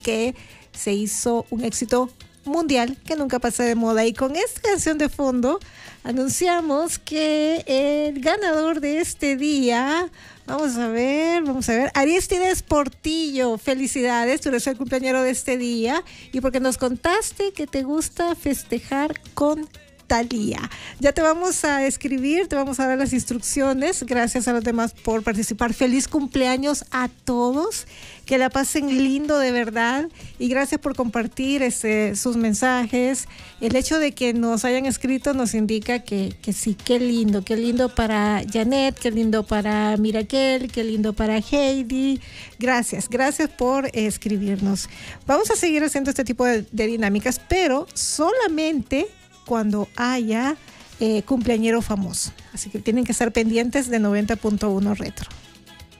que se hizo un éxito mundial que nunca pasa de moda. Y con esta canción de fondo anunciamos que el ganador de este día, vamos a ver, Aristides Portillo, felicidades, tú eres el cumpleañero de este día y porque nos contaste que te gusta festejar con Thalía. Ya te vamos a escribir, te vamos a dar las instrucciones. Gracias a los demás por participar. Feliz cumpleaños a todos. Que la pasen lindo de verdad. Y gracias por compartir sus mensajes. El hecho de que nos hayan escrito nos indica que sí, qué lindo para Janet, qué lindo para Miraquel, qué lindo para Heidi. Gracias por escribirnos. Vamos a seguir haciendo este tipo de dinámicas, pero solamente cuando haya cumpleañero famoso. Así que tienen que estar pendientes de 90.1 Retro.